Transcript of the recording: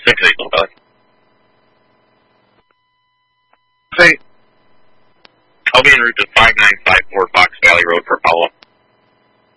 6-8, Bud. Say, I'll be en route to 5954 Fox Valley Road for follow-up.